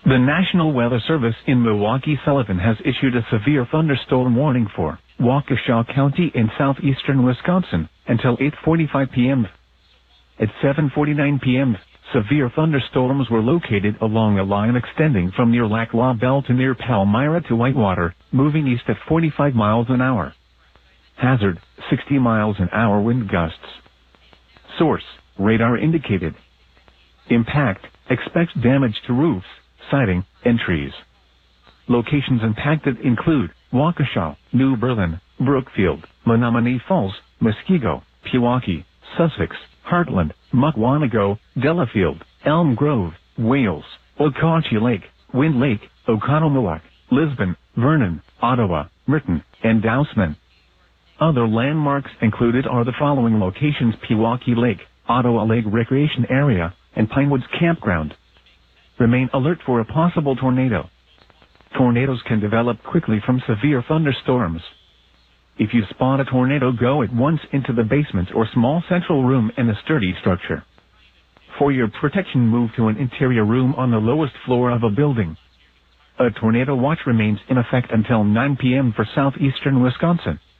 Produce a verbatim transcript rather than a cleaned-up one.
The National Weather Service in Milwaukee-Sullivan has issued a severe thunderstorm warning for Waukesha County in southeastern Wisconsin until eight forty-five p m At seven forty-nine p m, severe thunderstorms were located along a line extending from near Lac La Belle to near Palmyra to Whitewater, moving east at forty-five miles an hour. Hazard, sixty miles an hour wind gusts. Source, radar indicated. Impact, expects damage to roofs, siding, and trees. Locations impacted include Waukesha, New Berlin, Brookfield, Menomonee Falls, Muskego, Pewaukee, Sussex, Heartland, Mukwonago, Delafield, Elm Grove, Wales, Okauchee Lake, Wind Lake, Oconomowoc, Lisbon, Vernon, Ottawa, Merton, and Dousman. Other landmarks included are the following locations: Pewaukee Lake, Ottawa Lake Recreation Area, and Pinewoods Campground. Remain alert for a possible tornado. Tornadoes can develop quickly from severe thunderstorms. If you spot a tornado, go at once into the basement or small central room in a sturdy structure. For your protection, move to an interior room on the lowest floor of a building. A tornado watch remains in effect until nine p m for southeastern Wisconsin.